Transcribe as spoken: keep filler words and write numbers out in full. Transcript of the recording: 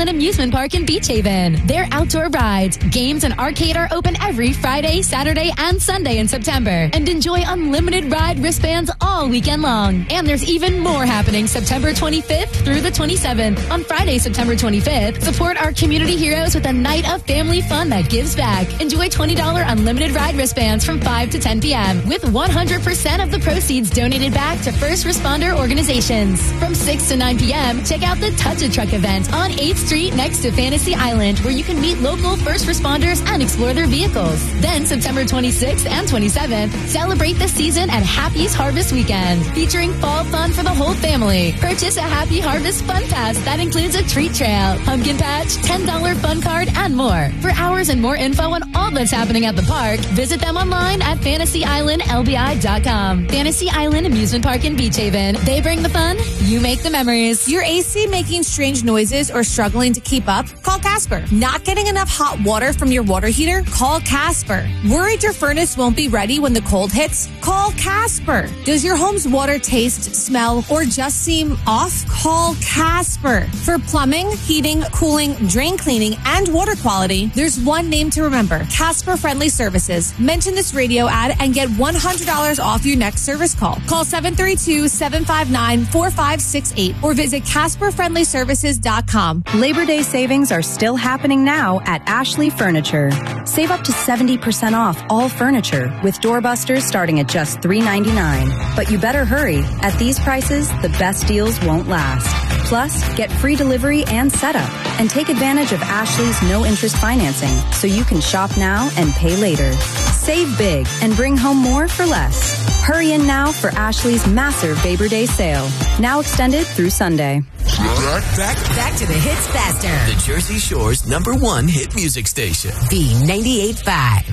Island Amusement Park in Beach Haven. Their outdoor rides, games, and arcade are open every Friday, Saturday, and Sunday in September. And enjoy unlimited ride wristbands all weekend long. And there's even more happening September twenty-fifth through the twenty-seventh. On Friday, September twenty-fifth, support our community heroes with a night of family fun that gives back. Enjoy twenty dollars unlimited ride wristbands from five to ten p.m. with one hundred percent of the proceeds donated back to first responder organizations. From six to nine p.m., check out the Touch a Truck event on eighth street next to Fantasy Island, where you can meet local first responders and explore their vehicles. Then September twenty-sixth and twenty-seventh, celebrate the season at Happy's Harvest Weekend, featuring fall fun for the whole family. Purchase a Happy Harvest Fun Pass that includes a treat trail, pumpkin patch, ten dollars fun card, and more. For hours and more info on all that's happening at the park, visit them online at fantasy island l b i dot com. Fantasy Island Amusement Park in Beach Haven. They bring the fun, you make the memories. Your A C making strange noises or struggling to keep up? Call Casper. Not getting enough hot water from your water heater? Call Casper. Worried your furnace won't be ready when the cold hits? Call Casper. Does your home's water taste, smell, or just seem off? Call Casper. For plumbing, heating, cooling, drain cleaning, and water quality, there's one name to remember: Casper Friendly Services. Mention this radio ad and get one hundred dollars off your next service call. Call seven three two, seven five nine, four five six eight or visit casper friendly services dot com. Labor Day savings are still happening now at Ashley Furniture. Save up to seventy percent off all furniture with doorbusters starting at just three ninety-nine. But you better hurry. At these prices, the best deals won't last. Plus, get free delivery and setup. And take advantage of Ashley's no-interest financing so you can shop now and pay later. Save big and bring home more for less. Hurry in now for Ashley's massive Labor Day sale. Now extended through Sunday. Back, back, back to the hits faster. The Jersey Shore's number one hit music station. B ninety-eight point five.